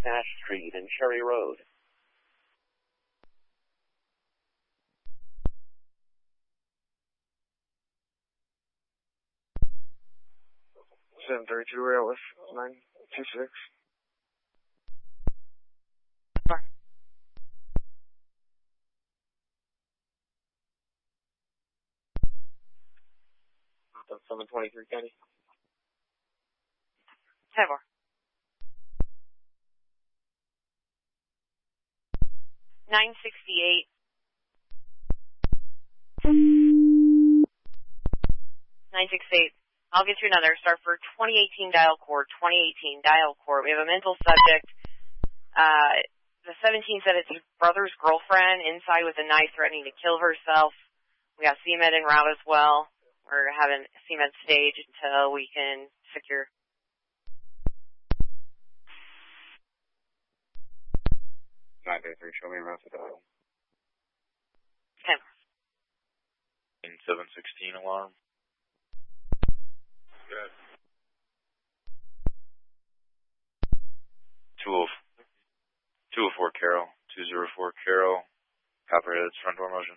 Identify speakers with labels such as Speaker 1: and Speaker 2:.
Speaker 1: Ash Street and Cherry Road.
Speaker 2: Seven 32 rail with 926.
Speaker 3: Sorry.
Speaker 2: That's 723 Kenny.
Speaker 3: 10-4. 968. 968. I'll get you another. Start for 2018 dial core. 2018 dial core. We have a mental subject. The 17 said it's his brother's girlfriend inside with a knife threatening to kill herself. We got CMED en route as well. We're having CMED stage until we can secure.
Speaker 2: Show me around the dial.
Speaker 3: 10.
Speaker 4: 716 alarm. Good. 204 Carol. 204 Carol. Copperheads, front door motion.